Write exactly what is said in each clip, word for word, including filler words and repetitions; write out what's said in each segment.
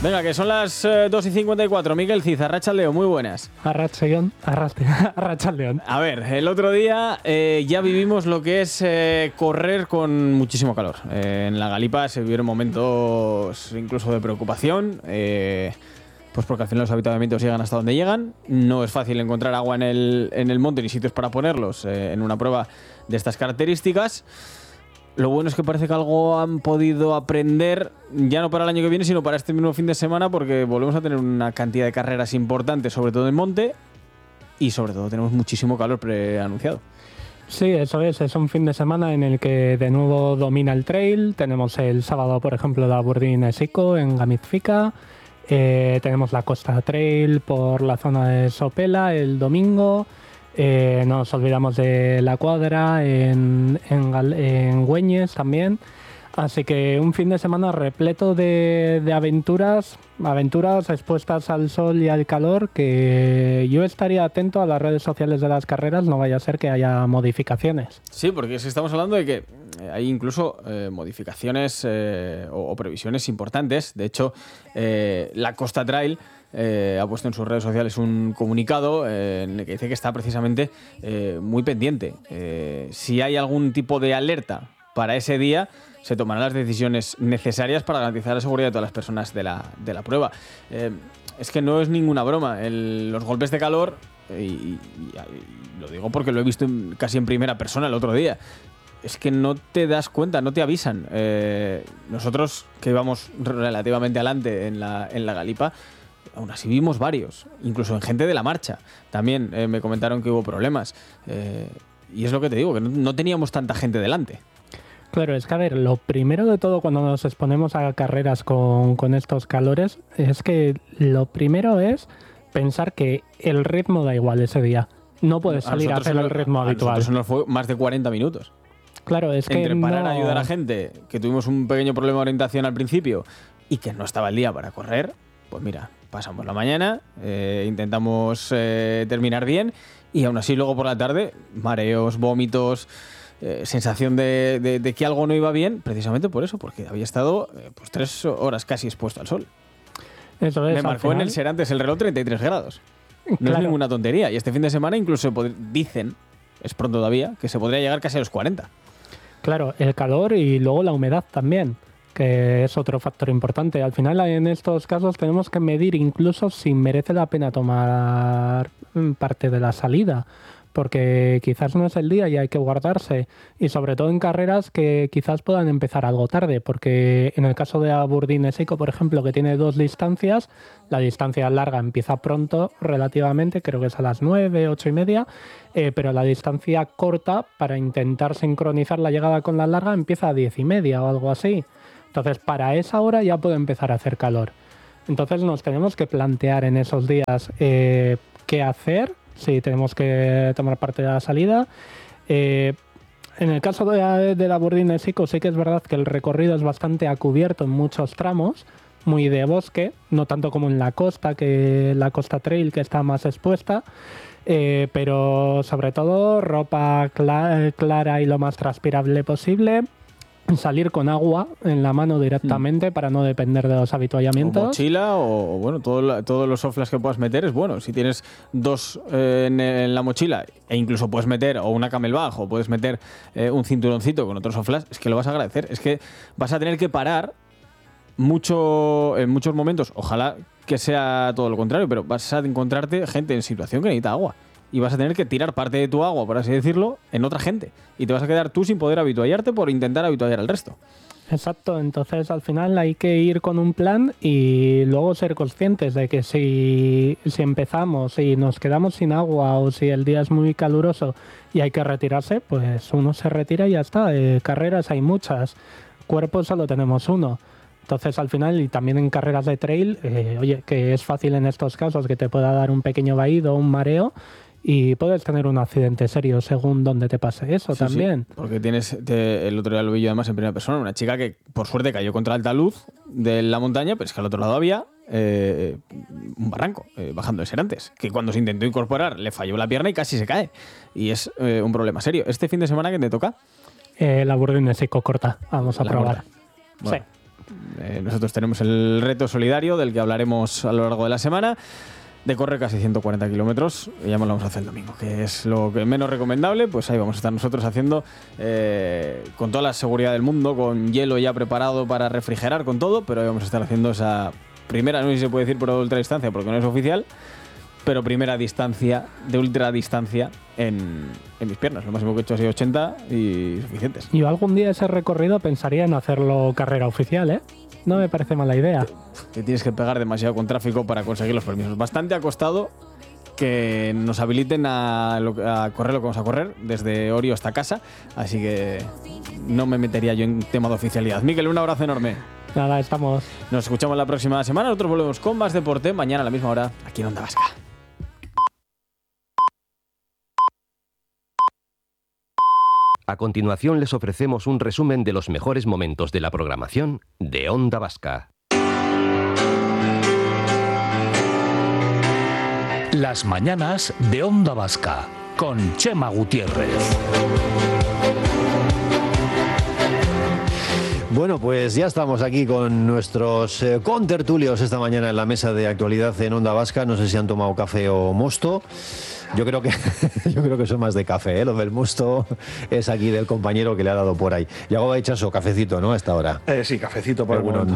Venga, que son las eh, dos y cincuenta y cuatro. Miguel Cid, Arratsaldeon, muy buenas. Arratsaldeon, Arratsaldeon. A ver, el otro día eh, ya vivimos lo que es eh, correr con muchísimo calor. Eh, en la Galipa se vivieron momentos incluso de preocupación, eh, pues porque al final los avituallamientos llegan hasta donde llegan. No es fácil encontrar agua en el, en el monte ni sitios para ponerlos eh, en una prueba de estas características. Lo bueno es que parece que algo han podido aprender, ya no para el año que viene, sino para este mismo fin de semana, porque volvemos a tener una cantidad de carreras importantes, sobre todo en monte, y sobre todo tenemos muchísimo calor preanunciado. Sí, eso es. Es un fin de semana en el que de nuevo domina el trail. Tenemos el sábado, por ejemplo, la Burdin Sico en Gamizfica. Eh, tenemos la Costa Trail por la zona de Sopela el domingo. Eh, no nos olvidamos de la Cuadra en, en, en Güeñes también. Así que un fin de semana repleto de, de aventuras, aventuras expuestas al sol y al calor, que yo estaría atento a las redes sociales de las carreras, no vaya a ser que haya modificaciones. Sí, porque es que estamos hablando de que hay incluso eh, modificaciones eh, o, o previsiones importantes. De hecho, eh, la Costa Trail Eh, ha puesto en sus redes sociales un comunicado eh, en el que dice que está precisamente eh, muy pendiente. Eh, si hay algún tipo de alerta para ese día, se tomarán las decisiones necesarias para garantizar la seguridad de todas las personas de la, de la prueba. Eh, es que no es ninguna broma. El, los golpes de calor, y, y, y lo digo porque lo he visto en, casi en primera persona el otro día, es que no te das cuenta, no te avisan. Eh, nosotros, que íbamos relativamente adelante en la, en la Galipa, aún así vimos varios, incluso en gente de la marcha. También eh, me comentaron que hubo problemas. Eh, y es lo que te digo, que no, no teníamos tanta gente delante. Claro, es que a ver, lo primero de todo cuando nos exponemos a carreras con, con estos calores, es que lo primero es pensar que el ritmo da igual ese día. No puedes salir a, a hacer el ritmo a habitual. Nosotros nos fue más de cuarenta minutos. Claro, es que entre parar no... a ayudar a gente, que tuvimos un pequeño problema de orientación al principio y que no estaba el día para correr, pues mira, pasamos la mañana, eh, intentamos eh, terminar bien y aún así luego por la tarde, mareos, vómitos, eh, sensación de, de, de que algo no iba bien, precisamente por eso, porque había estado eh, pues tres horas casi expuesto al sol. Eso es, Me marcó final... en el Serantes el reloj treinta y tres grados. No claro. Es ninguna tontería. Y este fin de semana incluso pod- dicen, es pronto todavía, que se podría llegar casi a los cuarenta. Claro, el calor y luego la humedad también, que es otro factor importante. Al final, en estos casos tenemos que medir incluso si merece la pena tomar parte de la salida, porque quizás no es el día y hay que guardarse, y sobre todo en carreras que quizás puedan empezar algo tarde, porque en el caso de Aburdin Sico, por ejemplo, que tiene dos distancias, la distancia larga empieza pronto relativamente, creo que es a las nueve, ocho y media, eh, pero la distancia corta, para intentar sincronizar la llegada con la larga, empieza a diez y media o algo así. Entonces, para esa hora ya puede empezar a hacer calor. Entonces, nos tenemos que plantear en esos días eh, qué hacer, si tenemos que tomar parte de la salida. Eh, en el caso de la, de la Burdin Sico, sí que es verdad que el recorrido es bastante a cubierto en muchos tramos, muy de bosque, no tanto como en la costa, que la Costa Trail, que está más expuesta, eh, pero sobre todo ropa clara, clara y lo más transpirable posible. Salir con agua en la mano directamente mm. para no depender de los habituallamientos. O mochila o, bueno, todo la, todos los softlags que puedas meter es bueno. Si tienes dos eh, en, en la mochila e incluso puedes meter o una camelback o puedes meter eh, un cinturoncito con otros softlags, es que lo vas a agradecer. Es que vas a tener que parar mucho en muchos momentos. Ojalá que sea todo lo contrario, pero vas a encontrarte gente en situación que necesita agua. Y vas a tener que tirar parte de tu agua, por así decirlo, en otra gente. Y te vas a quedar tú sin poder habituallarte por intentar habituallar al resto. Exacto, entonces al final hay que ir con un plan y luego ser conscientes de que si, si empezamos y nos quedamos sin agua o si el día es muy caluroso y hay que retirarse, pues uno se retira y ya está. Eh, carreras hay muchas, cuerpos solo tenemos uno. Entonces, al final, y también en carreras de trail, eh, oye, que es fácil en estos casos que te pueda dar un pequeño vaído o un mareo, y puedes tener un accidente serio según donde te pase eso sí, también. Sí, porque tienes, te, el otro día lo vi yo además en primera persona, una chica que por suerte cayó contra alta luz de la montaña, pero es que al otro lado había eh, un barranco eh, bajando de Serantes, que cuando se intentó incorporar le falló la pierna y casi se cae. Y es eh, un problema serio. ¿Este fin de semana qué te toca? Eh, la Burdin Sico corta, vamos a la probar. Bueno. Sí. Eh, nosotros tenemos el reto solidario del que hablaremos a lo largo de la semana, de correr casi ciento cuarenta kilómetros, y ya lo vamos a hacer el domingo, que es lo que menos recomendable. Pues ahí vamos a estar nosotros haciendo eh, con toda la seguridad del mundo, con hielo ya preparado para refrigerar, con todo, pero ahí vamos a estar haciendo esa primera, no sé si se puede decir por ultradistancia porque no es oficial, pero primera distancia, de ultradistancia en, en mis piernas. Lo máximo que he hecho ha sido ochenta y suficientes. Yo algún día ese recorrido pensaría en hacerlo carrera oficial, ¿eh? No me parece mala idea. Te tienes que pegar demasiado con tráfico para conseguir los permisos. Bastante ha costado que nos habiliten a, lo, a correr lo que vamos a correr, desde Orio hasta casa, así que no me metería yo en tema de oficialidad. Miquel, un abrazo enorme. Nada, estamos. Nos escuchamos la próxima semana. Nosotros volvemos con más deporte mañana a la misma hora aquí en Onda Vasca. A continuación les ofrecemos un resumen de los mejores momentos de la programación de Onda Vasca. Las mañanas de Onda Vasca con Chema Gutiérrez. Bueno, pues ya estamos aquí con nuestros eh, contertulios esta mañana en la mesa de actualidad en Onda Vasca. No sé si han tomado café o mosto. Yo creo que yo creo que son más de café, ¿eh? Lo del mosto es aquí del compañero que le ha dado por ahí. Yago Baichaso, cafecito, ¿no? A esta hora. Eh, sí, cafecito por Egunon.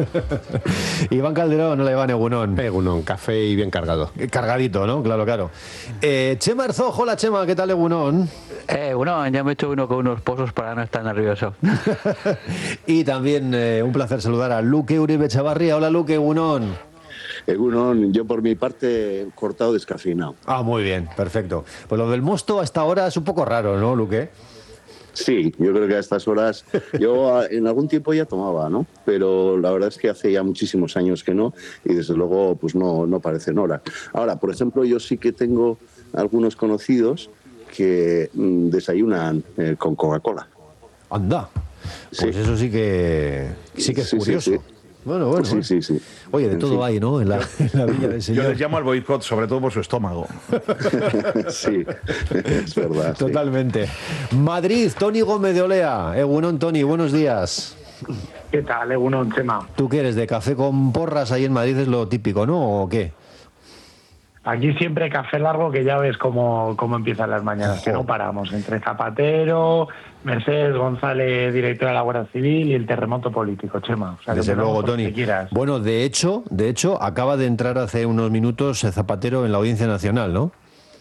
el Iván Calderón, hola Iván, Egunon. Egunon, café y bien cargado. Cargadito, ¿no? Claro, claro. Eh, Chema Arzojo, hola Chema, ¿qué tal Egunon? Eh, bueno, ya me he hecho uno con unos pozos para no estar nervioso. Y también eh, un placer saludar a Luque Uribe Chavarría. Hola Luque, Egunon. Egunon, yo por mi parte cortado descafeinado. Ah, muy bien, perfecto. Pues lo del mosto hasta ahora es un poco raro, ¿no, Luque? Sí, yo creo que a estas horas, yo en algún tiempo ya tomaba, ¿no? Pero la verdad es que hace ya muchísimos años que no, y desde luego pues no, no parecen hora. Ahora, por ejemplo, yo sí que tengo algunos conocidos que mmm, desayunan eh, con Coca-Cola. Anda, pues sí. Eso sí que sí que es sí, curioso. Sí, sí. Bueno, bueno. Sí, sí, sí. Oye, de en todo fin. hay, ¿no? En la, en la Villa del Señor. Yo les llamo al boicot, sobre todo por su estómago. Sí, es verdad. Totalmente. Sí. Madrid, Tony Gómez de Olea. Egunon, Tony, buenos días. ¿Qué tal, Egunon, Chema? ¿Tú qué eres? ¿De café con porras ahí en Madrid es lo típico, no? ¿O qué? Aquí siempre café largo, que ya ves cómo, cómo empiezan las mañanas, que no paramos. Entre Zapatero, Mercedes González, directora de la Guardia Civil, y el terremoto político, Chema. O sea, desde luego, Tony. Bueno, de hecho, de hecho, acaba de entrar hace unos minutos Zapatero en la Audiencia Nacional, ¿no?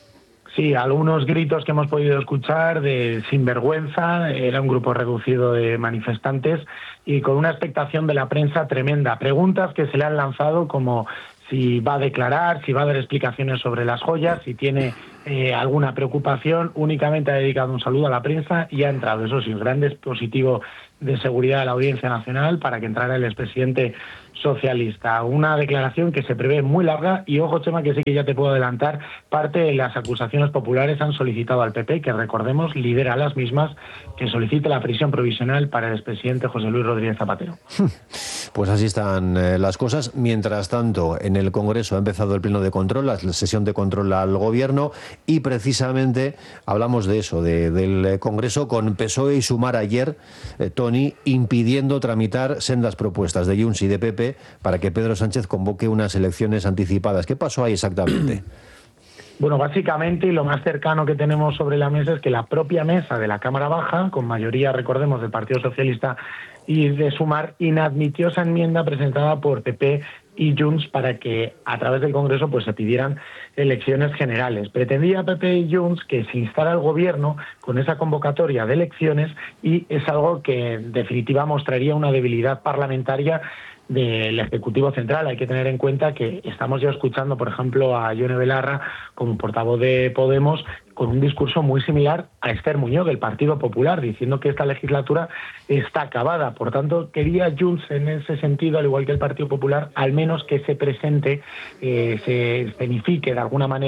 Sí, algunos gritos que hemos podido escuchar de sinvergüenza, era un grupo reducido de manifestantes y con una expectación de la prensa tremenda. Preguntas que se le han lanzado como si va a declarar, si va a dar explicaciones sobre las joyas, si tiene eh, alguna preocupación. Únicamente ha dedicado un saludo a la prensa y ha entrado, eso sí, un gran dispositivo de seguridad de la Audiencia Nacional para que entrara el expresidente socialista. Una declaración que se prevé muy larga y, ojo, Chema, que sí que ya te puedo adelantar, parte de las acusaciones populares han solicitado al P P, que recordemos lidera las mismas, que solicite la prisión provisional para el expresidente José Luis Rodríguez Zapatero. Pues así están eh, las cosas. Mientras tanto, en el Congreso ha empezado el pleno de control, la sesión de control al Gobierno, y precisamente hablamos de eso, de, del Congreso con P S O E y Sumar ayer, eh, Tony, impidiendo tramitar sendas propuestas de Junts y de P P para que Pedro Sánchez convoque unas elecciones anticipadas. ¿Qué pasó ahí exactamente? Bueno, básicamente, y lo más cercano que tenemos sobre la mesa es que la propia mesa de la Cámara Baja, con mayoría, recordemos, del Partido Socialista y de Sumar, inadmitió esa enmienda presentada por P P y Junts para que a través del Congreso pues se pidieran elecciones generales. Pretendía P P y Junts que se instara el Gobierno con esa convocatoria de elecciones, y es algo que en definitiva mostraría una debilidad parlamentaria del Ejecutivo Central. Hay que tener en cuenta que estamos ya escuchando, por ejemplo, a Ione Belarra como portavoz de Podemos con un discurso muy similar a Esther Muñoz del Partido Popular, diciendo que esta legislatura está acabada. Por tanto, quería Junts en ese sentido, al igual que el Partido Popular, al menos que se presente, eh, se escenifique de alguna manera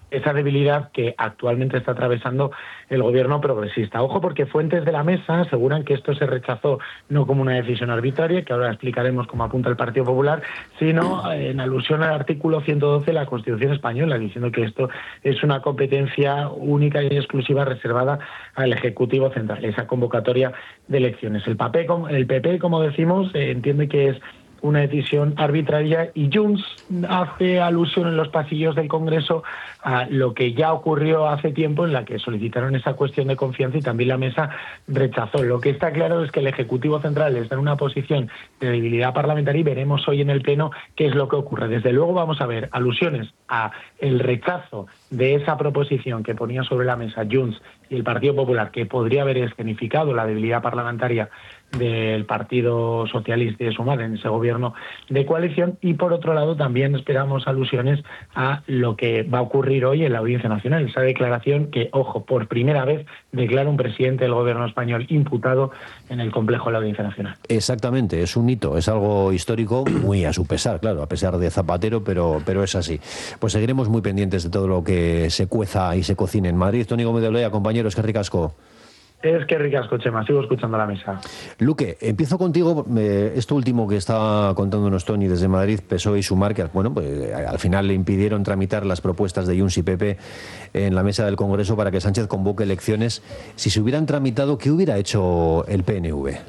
esa debilidad que actualmente está atravesando el gobierno progresista. Ojo, porque fuentes de la mesa aseguran que esto se rechazó no como una decisión arbitraria, que ahora explicaremos cómo apunta el Partido Popular, sino en alusión al artículo ciento doce de la Constitución española, diciendo que esto es una competencia única y exclusiva reservada al Ejecutivo Central, esa convocatoria de elecciones. El P P, el P P, como decimos, eh, entiende que es una decisión arbitraria y Junts hace alusión en los pasillos del Congreso a lo que ya ocurrió hace tiempo, en la que solicitaron esa cuestión de confianza y también la mesa rechazó. Lo que está claro es que el Ejecutivo Central está en una posición de debilidad parlamentaria y veremos hoy en el Pleno qué es lo que ocurre. Desde luego vamos a ver alusiones a el rechazo de esa proposición que ponía sobre la mesa Junts y el Partido Popular, que podría haber escenificado la debilidad parlamentaria del Partido Socialista y de Sumar en ese gobierno de coalición, y por otro lado también esperamos alusiones a lo que va a ocurrir hoy en la Audiencia Nacional, esa declaración que, ojo, por primera vez declara un presidente del gobierno español imputado en el complejo de la Audiencia Nacional. Exactamente, es un hito, es algo histórico, muy a su pesar, claro, a pesar de Zapatero, pero, pero es así. Pues seguiremos muy pendientes de todo lo que se cueza y se cocine en Madrid. Toni Gómez de Olea, compañeros, qué ricasco. Es que ricasco, Chema, sigo escuchando la mesa. Luque, empiezo contigo. Eh, esto último que estaba contándonos Toni desde Madrid, P S O E y Sumar, que bueno, pues, eh, al final le impidieron tramitar las propuestas de Junts y P P en la mesa del Congreso para que Sánchez convoque elecciones. Si se hubieran tramitado, ¿qué hubiera hecho el P N V?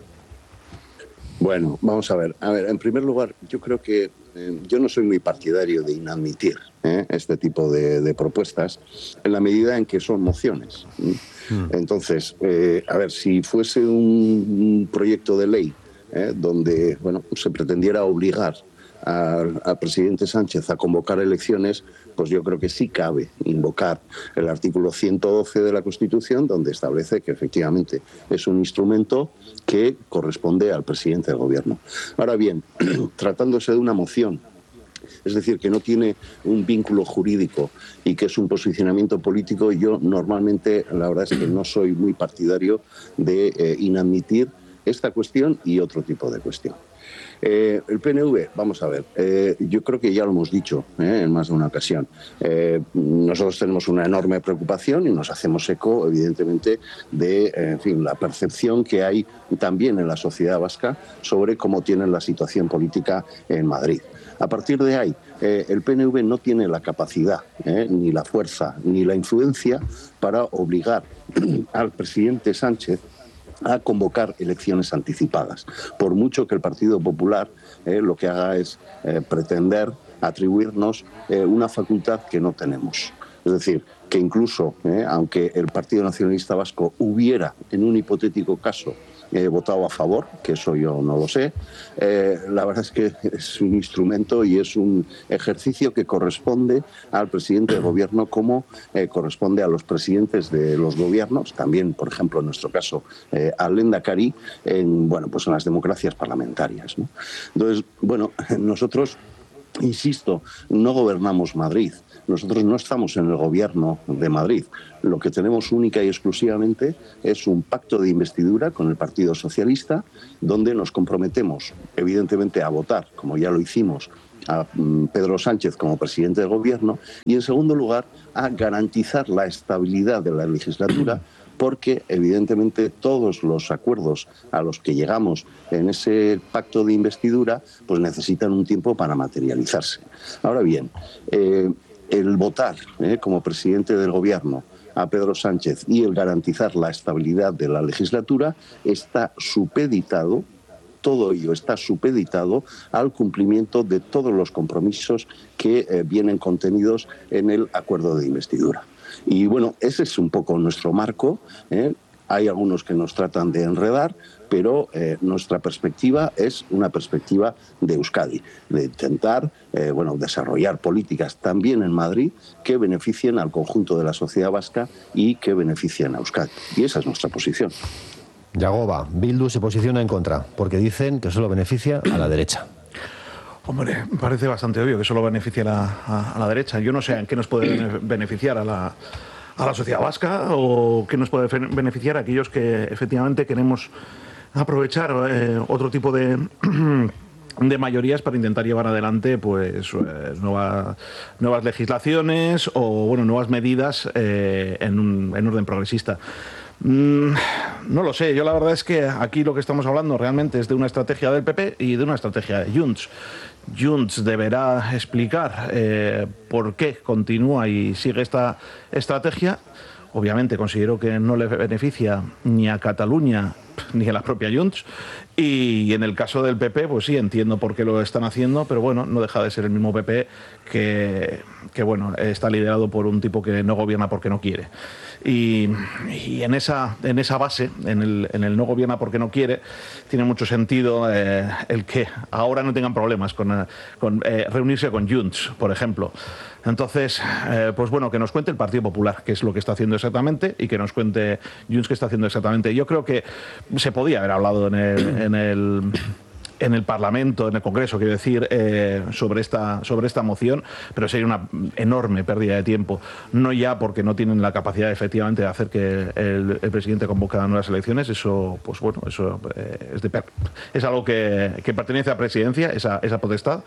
Bueno, vamos a ver. A ver, en primer lugar, yo creo que eh, yo no soy muy partidario de inadmitir ¿eh? este tipo de, de propuestas en la medida en que son mociones. ¿eh? Entonces, eh, a ver, si fuese un, un proyecto de ley eh, donde bueno, se pretendiera obligar al, al presidente Sánchez a convocar elecciones, pues yo creo que sí cabe invocar el artículo ciento doce de la Constitución, donde establece que efectivamente es un instrumento que corresponde al presidente del gobierno. Ahora bien, tratándose de una moción, es decir, que no tiene un vínculo jurídico y que es un posicionamiento político, yo normalmente, la verdad es que no soy muy partidario de eh, inadmitir esta cuestión y otro tipo de cuestión. Eh, el P N V, vamos a ver, eh, yo creo que ya lo hemos dicho eh, en más de una ocasión. Eh, nosotros tenemos una enorme preocupación y nos hacemos eco, evidentemente, de eh, en fin, la percepción que hay también en la sociedad vasca sobre cómo tienen la situación política en Madrid. A partir de ahí, eh, el P N V no tiene la capacidad, eh, ni la fuerza, ni la influencia para obligar al presidente Sánchez a convocar elecciones anticipadas, por mucho que el Partido Popular eh, lo que haga es eh, pretender atribuirnos eh, una facultad que no tenemos. Es decir, que incluso, eh, aunque el Partido Nacionalista Vasco hubiera, en un hipotético caso, eh, votado a favor, que eso yo no lo sé, eh, la verdad es que es un instrumento y es un ejercicio que corresponde al presidente del gobierno como eh, corresponde a los presidentes de los gobiernos, también, por ejemplo, en nuestro caso, eh, al Lehendakari, en, bueno, pues en las democracias parlamentarias, ¿no? Entonces, bueno, nosotros, insisto, no gobernamos Madrid. Nosotros no estamos en el gobierno de Madrid. Lo que tenemos única y exclusivamente es un pacto de investidura con el Partido Socialista, donde nos comprometemos, evidentemente, a votar, como ya lo hicimos, a Pedro Sánchez como presidente del gobierno, y en segundo lugar, a garantizar la estabilidad de la legislatura, porque evidentemente todos los acuerdos a los que llegamos en ese pacto de investidura pues necesitan un tiempo para materializarse. Ahora bien, eh, el votar eh, como presidente del gobierno a Pedro Sánchez y el garantizar la estabilidad de la legislatura está supeditado, todo ello está supeditado al cumplimiento de todos los compromisos que eh, vienen contenidos en el acuerdo de investidura. Y bueno, ese es un poco nuestro marco. ¿eh? Hay algunos que nos tratan de enredar, pero eh, nuestra perspectiva es una perspectiva de Euskadi, de intentar eh, bueno, desarrollar políticas también en Madrid que beneficien al conjunto de la sociedad vasca y que beneficien a Euskadi. Y esa es nuestra posición. Yagoba, Bildu se posiciona en contra, porque dicen que solo beneficia a la derecha. Hombre, me parece bastante obvio que solo beneficia a la, a, a la derecha. Yo no sé en qué nos puede beneficiar a la, a la sociedad vasca o qué nos puede beneficiar a aquellos que efectivamente queremos aprovechar eh, otro tipo de, de mayorías para intentar llevar adelante pues eh, nueva, nuevas legislaciones o bueno nuevas medidas eh, en, un, en orden progresista. Mm, no lo sé, yo la verdad es que aquí lo que estamos hablando realmente es de una estrategia del P P y de una estrategia de Junts. Junts deberá explicar eh, por qué continúa y sigue esta estrategia. Obviamente considero que no le beneficia ni a Cataluña ni a la propia Junts. Y en el caso del P P, pues sí, entiendo por qué lo están haciendo, pero bueno, no deja de ser el mismo P P que, que bueno, está liderado por un tipo que no gobierna porque no quiere. Y, y en, esa, en esa base, en el, en el no gobierna porque no quiere, tiene mucho sentido eh, el que ahora no tengan problemas con, con eh, reunirse con Junts, por ejemplo. Entonces, eh, pues bueno, que nos cuente el Partido Popular qué es lo que está haciendo exactamente y que nos cuente Junts qué está haciendo exactamente. Yo creo que se podía haber hablado en el, en el, en el Parlamento, en el Congreso, quiero decir, eh, sobre, esta, sobre esta moción, pero sería una enorme pérdida de tiempo. No ya porque no tienen la capacidad efectivamente de hacer que el, el presidente convoque a nuevas elecciones, eso, pues bueno, eso eh, es, de, es algo que, que pertenece a la presidencia, esa, esa potestad,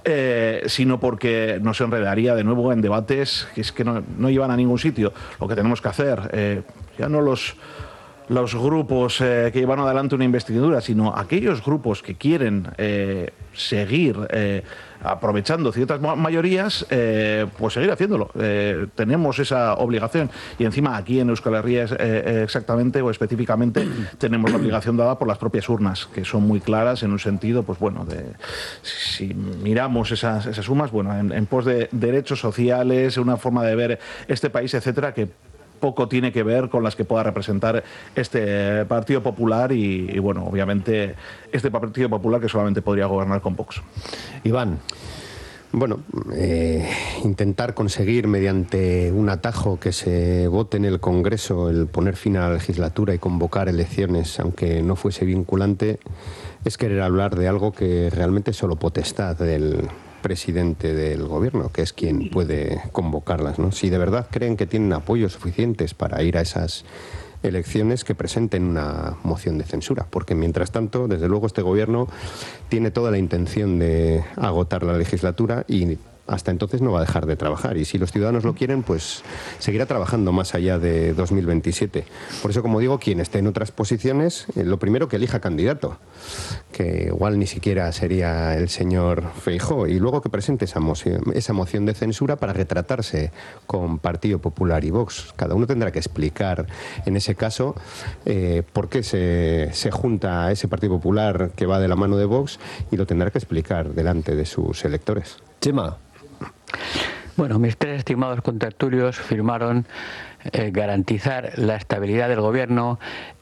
eh, sino porque nos enredaría de nuevo en debates que es que no, no llevan a ningún sitio. Lo que tenemos que hacer, eh, ya no los... los grupos eh, que llevan adelante una investidura, sino aquellos grupos que quieren eh, seguir eh, aprovechando ciertas mayorías, eh, pues seguir haciéndolo. Eh, tenemos esa obligación y encima aquí en Euskal Herria eh, exactamente o específicamente tenemos la obligación dada por las propias urnas, que son muy claras en un sentido, pues bueno, de si miramos esas, esas sumas, bueno, en, en pos de derechos sociales, una forma de ver este país, etcétera, que poco tiene que ver con las que pueda representar este Partido Popular y, y bueno, obviamente este Partido Popular que solamente podría gobernar con Vox. Iván. Bueno, eh, intentar conseguir mediante un atajo que se vote en el Congreso el poner fin a la legislatura y convocar elecciones, aunque no fuese vinculante, es querer hablar de algo que realmente es solo potestad del presidente del gobierno, que es quien puede convocarlas, ¿no? Si de verdad creen que tienen apoyos suficientes para ir a esas elecciones, que presenten una moción de censura, porque mientras tanto, desde luego, este gobierno tiene toda la intención de agotar la legislatura y hasta entonces no va a dejar de trabajar, y si los ciudadanos lo quieren, pues seguirá trabajando más allá de dos mil veintisiete. Por eso, como digo, quien esté en otras posiciones, eh, lo primero que elija candidato, que igual ni siquiera sería el señor Feijóo, y luego que presente esa moción, esa moción de censura para retratarse con Partido Popular y Vox. Cada uno tendrá que explicar en ese caso eh, por qué se, se junta a ese Partido Popular que va de la mano de Vox, y lo tendrá que explicar delante de sus electores. Chema. Bueno, mis tres estimados contertulios firmaron eh, garantizar la estabilidad del gobierno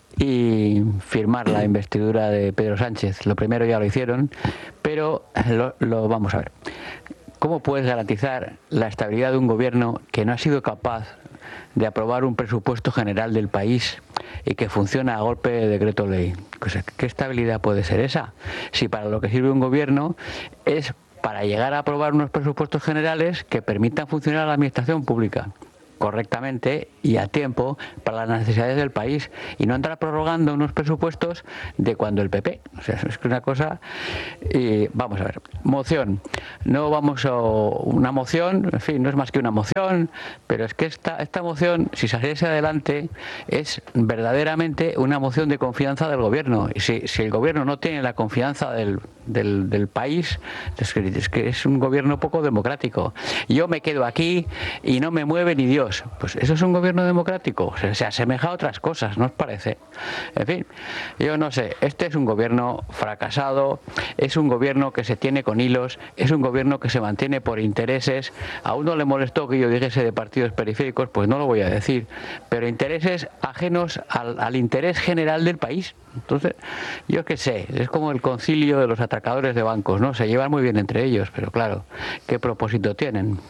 y firmar la investidura de Pedro Sánchez. Lo primero ya lo hicieron, pero lo, lo vamos a ver. ¿Cómo puedes garantizar la estabilidad de un gobierno que no ha sido capaz de aprobar un presupuesto general del país y que funciona a golpe de decreto ley? Pues, ¿qué estabilidad puede ser esa? Si para lo que sirve un gobierno es para llegar a aprobar unos presupuestos generales que permitan funcionar a la administración pública correctamente y a tiempo para las necesidades del país, y no andar prorrogando unos presupuestos de cuando el P P. O sea, es que una cosa... Y vamos a ver, moción. No vamos a una moción, en fin, no es más que una moción, pero es que esta, esta moción, si saliese adelante, es verdaderamente una moción de confianza del gobierno. Y si, si el gobierno no tiene la confianza del, del, del país, es que, es que es un gobierno poco democrático. Yo me quedo aquí y no me mueve ni Dios. Pues eso es un gobierno democrático. Se, se asemeja a otras cosas, ¿no os parece? En fin, yo no sé. Este es un gobierno fracasado, es un gobierno que se tiene con hilos, es un gobierno que se mantiene por intereses. A uno le molestó que yo dijese de partidos periféricos, pues no lo voy a decir, pero intereses ajenos al, al interés general del país. Entonces, yo qué sé, es como el concilio de los atracadores de bancos, ¿no? Se llevan muy bien entre ellos, pero claro, ¿qué propósito tienen?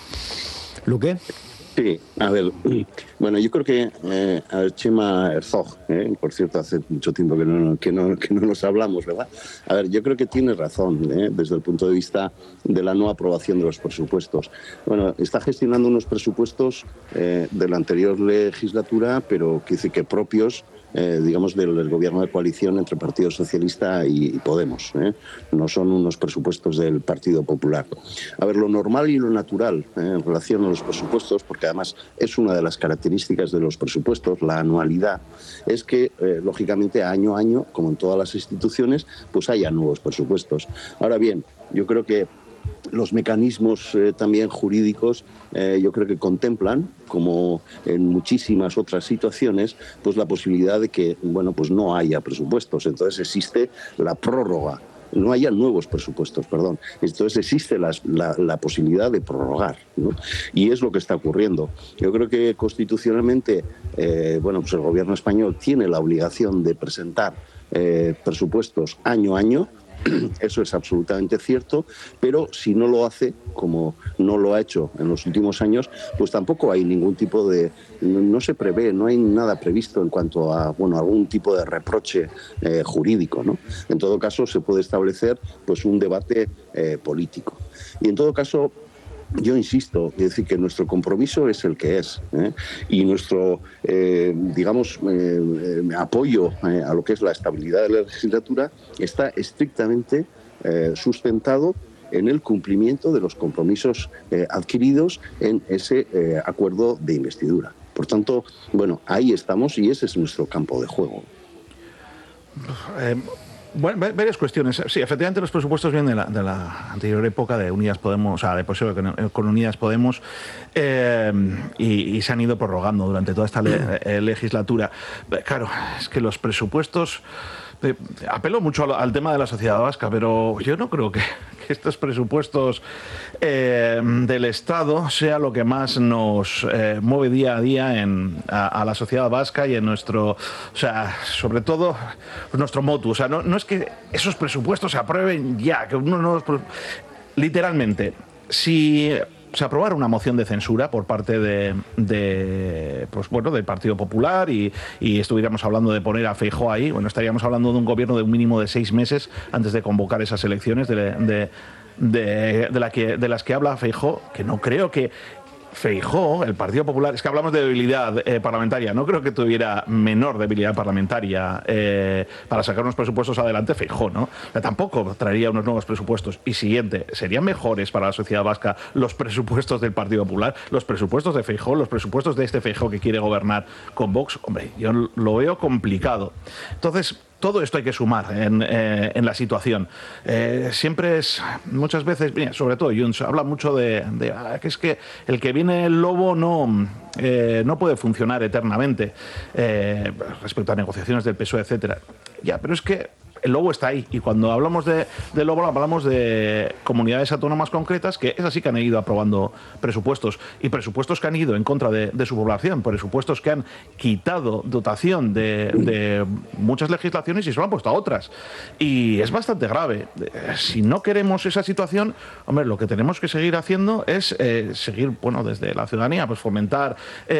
¿Luque? Sí, a ver, bueno, yo creo que, eh, a ver, Chema Herzog, eh, por cierto, hace mucho tiempo que no, que, no, que no nos hablamos, ¿verdad? A ver, yo creo que tiene razón, eh, desde el punto de vista de la no aprobación de los presupuestos. Bueno, está gestionando unos presupuestos eh, de la anterior legislatura, pero que dice que propios eh, digamos, del, del gobierno de coalición entre Partido Socialista y, y Podemos. ¿eh? No son unos presupuestos del Partido Popular. A ver, lo normal y lo natural ¿eh? en relación a los presupuestos, porque además es una de las características de los presupuestos, la anualidad, es que, eh, lógicamente, año a año, como en todas las instituciones, pues haya nuevos presupuestos. Ahora bien, yo creo que los mecanismos eh, también jurídicos eh, yo creo que contemplan, como en muchísimas otras situaciones, pues la posibilidad de que, bueno, pues no haya presupuestos. Entonces existe la prórroga, no haya nuevos presupuestos, perdón. Entonces existe la, la, la posibilidad de prorrogar, ¿no? Y es lo que está ocurriendo. Yo creo que constitucionalmente, eh, bueno, pues el gobierno español tiene la obligación de presentar eh, presupuestos año a año. Eso es absolutamente cierto, pero si no lo hace, como no lo ha hecho en los últimos años, pues tampoco hay ningún tipo de... No, no se prevé, no hay nada previsto en cuanto a, bueno, algún tipo de reproche eh, jurídico, ¿no? En todo caso, se puede establecer pues un debate eh, político. Y en todo caso, yo insisto, es decir, que nuestro compromiso es el que es, ¿eh? Y nuestro, eh, digamos, eh, eh, apoyo eh, a lo que es la estabilidad de la legislatura está estrictamente eh, sustentado en el cumplimiento de los compromisos eh, adquiridos en ese eh, acuerdo de investidura. Por tanto, bueno, ahí estamos y ese es nuestro campo de juego. Eh... Bueno, varias cuestiones. Sí, efectivamente los presupuestos vienen de la, de la anterior época de Unidas Podemos, o sea, de poseo con, con Unidas Podemos, eh, y, y se han ido prorrogando durante toda esta le, eh, legislatura. Claro, es que los presupuestos... Eh, apelo mucho al, al tema de la sociedad vasca, pero yo no creo que, que estos presupuestos eh, del Estado sea lo que más nos eh, mueve día a día en, a, a la sociedad vasca y en nuestro, o sea, sobre todo nuestro motu. O sea, no, no es que esos presupuestos se aprueben ya, que uno no los... Literalmente, si se aprobara una moción de censura por parte de, de pues bueno, del Partido Popular y, y estuviéramos hablando de poner a Feijóo ahí, bueno, estaríamos hablando de un gobierno de un mínimo de seis meses antes de convocar esas elecciones de, de, de, de, la que, de las que habla Feijóo, que no creo que Feijóo, el Partido Popular, es que hablamos de debilidad eh, parlamentaria, no creo que tuviera menor debilidad parlamentaria eh, para sacar unos presupuestos adelante Feijóo, ¿no? O tampoco traería unos nuevos presupuestos. Y siguiente, ¿serían mejores para la sociedad vasca los presupuestos del Partido Popular, los presupuestos de Feijóo, los presupuestos de este Feijóo que quiere gobernar con Vox? Hombre, yo lo veo complicado. Entonces, todo esto hay que sumar en, eh, en la situación. Eh, siempre es, muchas veces, mira, sobre todo Junts, habla mucho de, de ah, que es que el que viene el lobo no, eh, no puede funcionar eternamente eh, respecto a negociaciones del P S O E, etcétera. Ya, pero es que el lobo está ahí, y cuando hablamos de, de lobo hablamos de comunidades autónomas concretas que esas sí que han ido aprobando presupuestos, y presupuestos que han ido en contra de, de su población, presupuestos que han quitado dotación de, de muchas legislaciones y se lo han puesto a otras, y es bastante grave. Si no queremos esa situación, hombre, lo que tenemos que seguir haciendo es eh, seguir, bueno, desde la ciudadanía, pues fomentar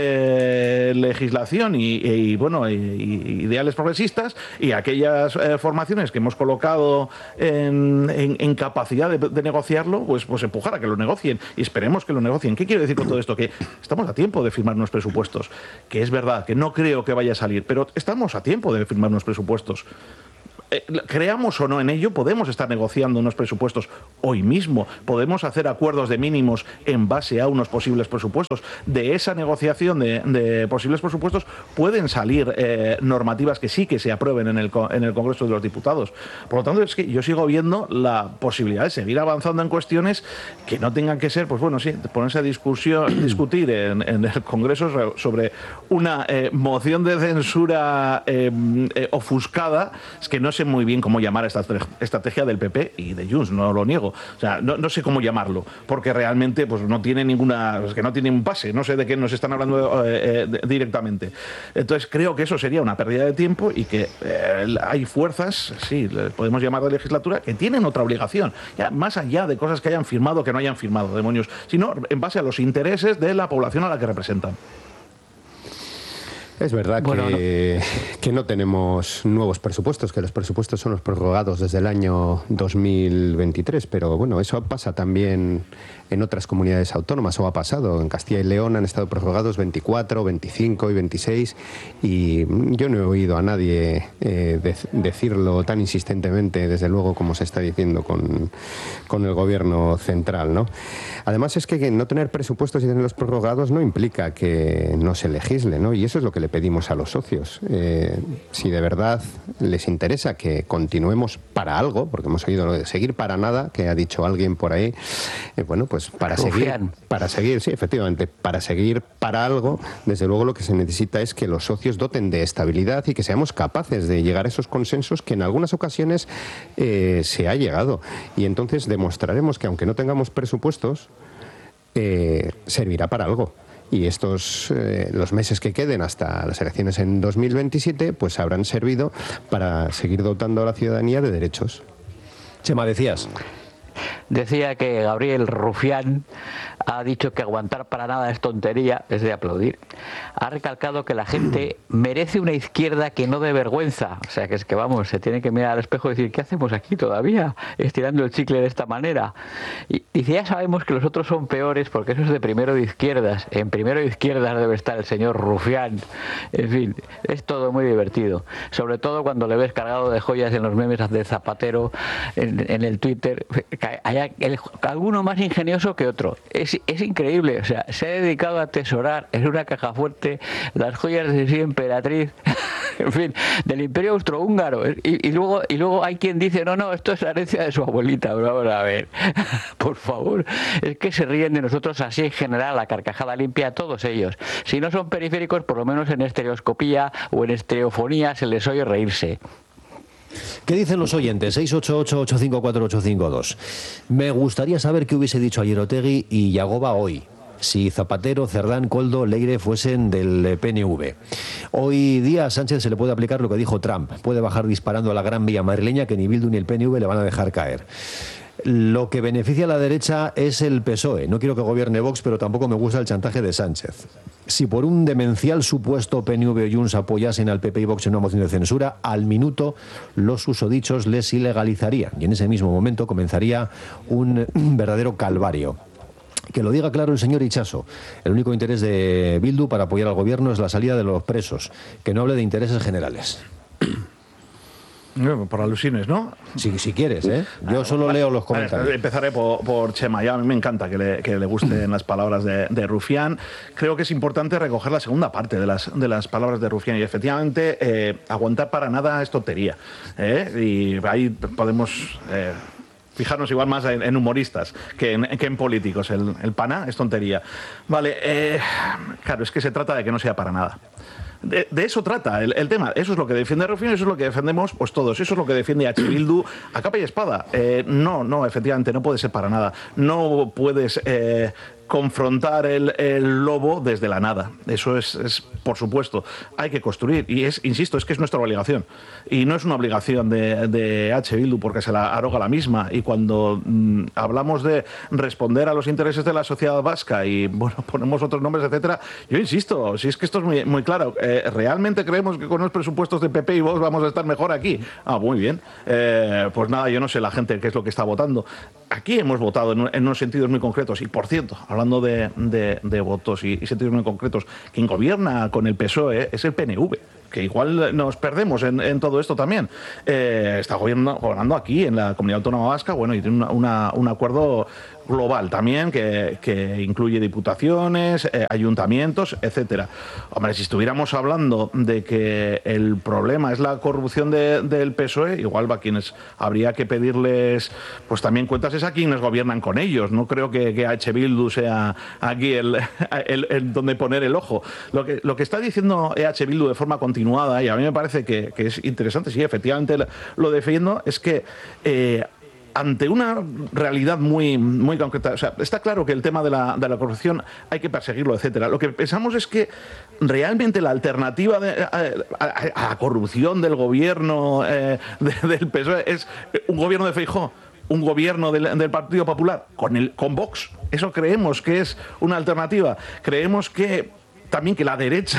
eh, legislación y, y bueno, y, y ideales progresistas, y aquellas eh, formaciones que hemos colocado en, en, en capacidad de, de negociarlo, pues, pues empujar a que lo negocien, y esperemos que lo negocien. ¿Qué quiero decir con todo esto? Que estamos a tiempo de firmar unos presupuestos, que es verdad, que no creo que vaya a salir, pero estamos a tiempo de firmar unos presupuestos. Eh, creamos o no en ello, podemos estar negociando unos presupuestos hoy mismo, podemos hacer acuerdos de mínimos en base a unos posibles presupuestos. De esa negociación de, de posibles presupuestos pueden salir eh, normativas que sí que se aprueben en el, en el Congreso de los Diputados. Por lo tanto, es que yo sigo viendo la posibilidad de seguir avanzando en cuestiones que no tengan que ser, pues bueno, sí, ponerse a discusión, discutir en, en el Congreso sobre una eh, moción de censura eh, eh, ofuscada. Es que no sé muy bien cómo llamar esta estrategia del P P y de Junts, no lo niego. O sea, no, no sé cómo llamarlo, porque realmente pues no tiene ninguna, es que no tiene un pase, no sé de qué nos están hablando eh, eh, directamente. Entonces creo que eso sería una pérdida de tiempo y que eh, hay fuerzas, sí, podemos llamar de legislatura, que tienen otra obligación, ya más allá de cosas que hayan firmado o que no hayan firmado, demonios, sino en base a los intereses de la población a la que representan. Es verdad bueno, que, no. que no tenemos nuevos presupuestos, que los presupuestos son los prorrogados desde el año dos mil veintitrés, pero bueno, eso pasa también en otras comunidades autónomas, o ha pasado. En Castilla y León han estado prorrogados veinticuatro, veinticinco y veintiséis, y yo no he oído a nadie eh, de, decirlo tan insistentemente, desde luego, como se está diciendo con, con el gobierno central, ¿no? Además es que no tener presupuestos y tenerlos prorrogados no implica que no se legisle, ¿no? Y eso es lo que le pedimos a los socios. Eh, si de verdad les interesa que continuemos para algo, porque hemos oído lo de seguir para nada, que ha dicho alguien por ahí, eh, bueno, pues para seguir, para seguir, sí, efectivamente, para seguir para algo, desde luego lo que se necesita es que los socios doten de estabilidad y que seamos capaces de llegar a esos consensos que en algunas ocasiones eh, se ha llegado. Y entonces demostraremos que aunque no tengamos presupuestos, eh, servirá para algo. Y estos, eh, los meses que queden hasta las elecciones en dos mil veintisiete, pues habrán servido para seguir dotando a la ciudadanía de derechos. Chema, decías... Decía que Gabriel Rufián ha dicho que aguantar para nada es tontería, es de aplaudir. Ha recalcado que la gente merece una izquierda que no dé vergüenza. O sea, que es que vamos, se tiene que mirar al espejo y decir, ¿qué hacemos aquí todavía? Estirando el chicle de esta manera. Y dice, ya sabemos que los otros son peores porque eso es de primero de izquierdas. En primero de izquierdas debe estar el señor Rufián. En fin, es todo muy divertido. Sobre todo cuando le ves cargado de joyas en los memes de Zapatero, en, en el Twitter. Hay el, alguno más ingenioso que otro. Es, es increíble, o sea, se ha dedicado a atesorar en una caja fuerte las joyas de sí emperatriz, en fin, del Imperio Austrohúngaro. Y, y, luego, y luego hay quien dice, no, no, esto es la herencia de su abuelita. Pero vamos a ver, por favor, es que se ríen de nosotros así en general, a carcajada limpia, todos ellos. Si no son periféricos, por lo menos en estereoscopía o en estereofonía se les oye reírse. ¿Qué dicen los oyentes? seis ocho ocho, ocho cinco cuatro, ocho cinco dos. Me gustaría saber qué hubiese dicho ayer Otegi y Yagoba hoy, si Zapatero, Cerdán, Koldo, Leire fuesen del P N V. Hoy día a Sánchez se le puede aplicar lo que dijo Trump. Puede bajar disparando a la Gran Vía madrileña que ni Bildu ni el P N V le van a dejar caer. Lo que beneficia a la derecha es el P S O E. No quiero que gobierne Vox, pero tampoco me gusta el chantaje de Sánchez. Si por un demencial supuesto P N V o Junts apoyasen al P P y Vox en una moción de censura, al minuto los susodichos les ilegalizarían. Y en ese mismo momento comenzaría un verdadero calvario. Que lo diga claro el señor Itxaso. El único interés de Bildu para apoyar al gobierno es la salida de los presos. Que no hable de intereses generales. Por alusiones, ¿no? Si, si quieres, ¿eh? Yo solo leo los comentarios. Empezaré por, por Chema. Ya a mí me encanta que le, que le gusten las palabras de, de Rufián. Creo que es importante recoger la segunda parte de las, de las palabras de Rufián. Y efectivamente, eh, aguantar para nada es tontería. ¿eh? Y ahí podemos... Eh, fijarnos igual más en, en humoristas que en, que en políticos. El, el pana es tontería. Vale, eh, claro, es que se trata de que no sea para nada. De, de eso trata el, el tema. Eso es lo que defiende Rufián, eso es lo que defendemos pues todos. Eso es lo que defiende H. Bildu a capa y espada. Eh, no, no, efectivamente, no puede ser para nada. No puedes... Eh, confrontar el, el lobo desde la nada. Eso es, es, por supuesto, hay que construir. Y es, insisto, es que es nuestra obligación. Y no es una obligación de, de H. Bildu porque se la arroga la misma. Y cuando mmm, hablamos de responder a los intereses de la sociedad vasca y, bueno, ponemos otros nombres, etcétera, yo insisto, si es que esto es muy, muy claro. Eh, ¿Realmente creemos que con los presupuestos de P P y Vox vamos a estar mejor aquí? Ah, muy bien. Eh, pues nada, yo no sé la gente qué es lo que está votando. Aquí hemos votado en, en unos sentidos muy concretos. Y, por cierto, hablando de, de, de votos y, y sentidos muy concretos, quien gobierna con el P S O E es el P N V, que igual nos perdemos en, en todo esto también. Eh, está gobernando, gobernando aquí en la Comunidad Autónoma Vasca, bueno, y tiene una, una, un acuerdo global también que, que incluye diputaciones, eh, ayuntamientos, etcétera. Hombre, si estuviéramos hablando de que el problema es la corrupción de, del P S O E, igual a quienes habría que pedirles pues también cuentas es a quienes gobiernan con ellos. No creo que, que H. Bildu sea aquí el, el, el donde poner el ojo. Lo que, lo que está diciendo H. Bildu de forma continuada, y a mí me parece que, que es interesante, sí, efectivamente lo defiendo, es que eh, ante una realidad muy, muy concreta, o sea, está claro que el tema de la, de la corrupción hay que perseguirlo, etcétera. Lo que pensamos es que realmente la alternativa de, a, a, a la corrupción del gobierno eh, de, del P S O E es un gobierno de Feijóo, un gobierno del, del Partido Popular con, el, con Vox. Eso creemos que es una alternativa. Creemos que también que la derecha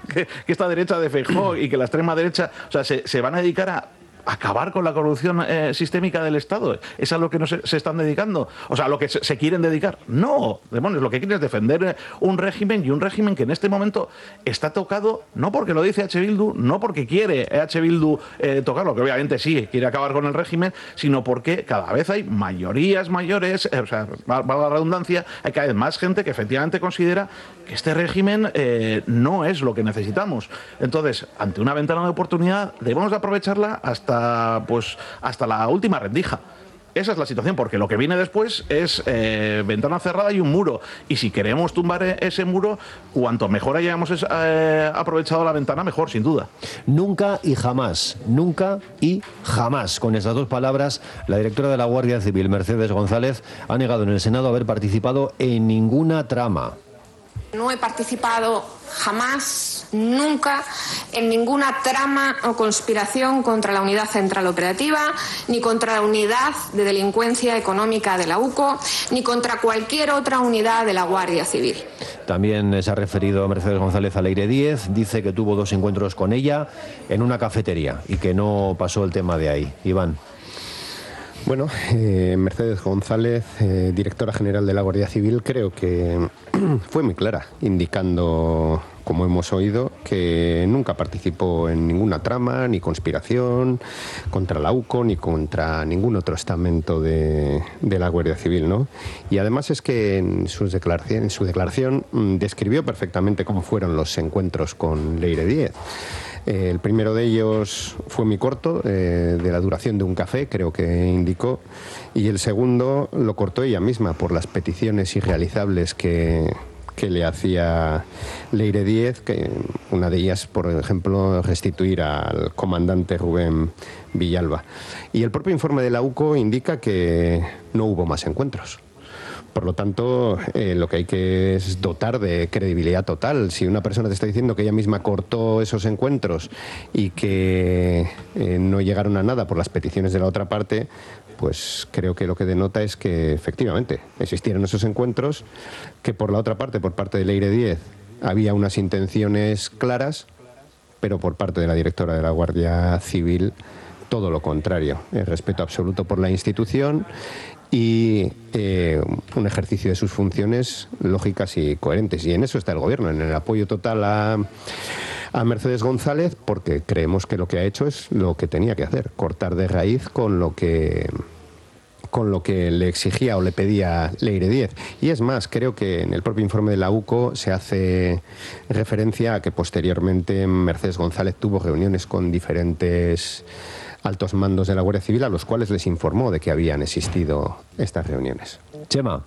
que, que esta derecha de Feijóo y que la extrema derecha, o sea, se, se van a dedicar a acabar con la corrupción eh, sistémica del Estado. ¿Es a lo que no se, se están dedicando? O sea, a lo que se, se quieren dedicar. No, demonios, lo que quieren es defender un régimen, y un régimen que en este momento está tocado, no porque lo dice H. Bildu, no porque quiere H. Bildu eh, tocarlo, que obviamente sí, quiere acabar con el régimen, sino porque cada vez hay mayorías mayores, eh, o sea, valga la redundancia, hay cada vez más gente que efectivamente considera que este régimen eh, no es lo que necesitamos. Entonces, ante una ventana de oportunidad, debemos de aprovecharla hasta pues hasta la última rendija. Esa es la situación, porque lo que viene después es eh, ventana cerrada y un muro. Y si queremos tumbar ese muro, cuanto mejor hayamos eh, aprovechado la ventana, mejor, sin duda. Nunca y jamás, nunca y jamás. Con estas dos palabras, la directora de la Guardia Civil, Mercedes González, ha negado en el Senado haber participado en ninguna trama. No he participado jamás, nunca, en ninguna trama o conspiración contra la Unidad Central Operativa, ni contra la Unidad de Delincuencia Económica de la U C O, ni contra cualquier otra unidad de la Guardia Civil. También se ha referido Mercedes González a Leire Díez, dice que tuvo dos encuentros con ella en una cafetería y que no pasó el tema de ahí. Iván. Bueno, eh, Mercedes González, eh, directora general de la Guardia Civil, creo que fue muy clara, indicando, como hemos oído, que nunca participó en ninguna trama ni conspiración contra la U C O ni contra ningún otro estamento de, de la Guardia Civil, ¿no? Y además es que en, sus declaración, en su declaración mmm, describió perfectamente cómo fueron los encuentros con Leire Díez. El primero de ellos fue muy corto, eh, de la duración de un café, creo que indicó, y el segundo lo cortó ella misma por las peticiones irrealizables que, que le hacía Leire Díez, que una de ellas, por ejemplo, restituir al comandante Rubén Villalba. Y el propio informe de la U C O indica que no hubo más encuentros. Por lo tanto, eh, lo que hay que es dotar de credibilidad total. Si una persona te está diciendo que ella misma cortó esos encuentros y que eh, no llegaron a nada por las peticiones de la otra parte, pues creo que lo que denota es que efectivamente existieron esos encuentros, que por la otra parte, por parte de Leire Díez, había unas intenciones claras, pero por parte de la directora de la Guardia Civil, todo lo contrario. El respeto absoluto por la institución y eh, un ejercicio de sus funciones lógicas y coherentes. Y en eso está el Gobierno, en el apoyo total a, a Mercedes González, porque creemos que lo que ha hecho es lo que tenía que hacer, cortar de raíz con lo que con lo que le exigía o le pedía Leire Díez. Y es más, creo que en el propio informe de la U C O se hace referencia a que posteriormente Mercedes González tuvo reuniones con diferentes altos mandos de la Guardia Civil, a los cuales les informó de que habían existido estas reuniones. Chema.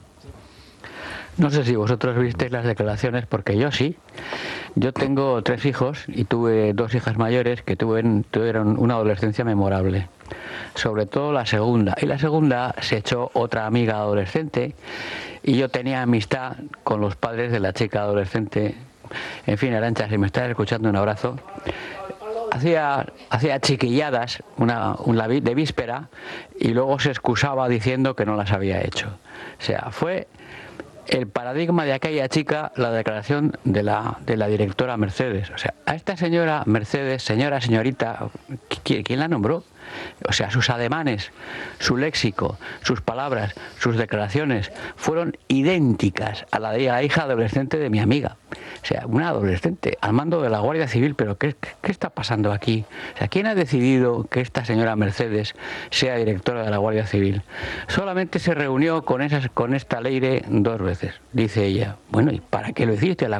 No sé si vosotros visteis las declaraciones, porque yo sí. Yo tengo tres hijos y tuve dos hijas mayores que tuvieron, tuvieron una adolescencia memorable. Sobre todo la segunda. Y la segunda se echó otra amiga adolescente y yo tenía amistad con los padres de la chica adolescente. En fin, Arantxa, si me estás escuchando, un abrazo. Hacía, hacía chiquilladas una, una de víspera y luego se excusaba diciendo que no las había hecho. O sea, fue el paradigma de aquella chica la declaración de la, de la directora Mercedes. O sea, a esta señora Mercedes, señora, señorita, ¿quién, quién la nombró? O sea, sus ademanes, su léxico, sus palabras, sus declaraciones fueron idénticas a la de la hija adolescente de mi amiga. O sea, una adolescente al mando de la Guardia Civil. ¿Pero qué, qué está pasando aquí? O sea, ¿quién ha decidido que esta señora Mercedes sea directora de la Guardia Civil? Solamente se reunió con, esas, con esta Leire dos veces, dice ella. Bueno, ¿y para qué lo hiciste? La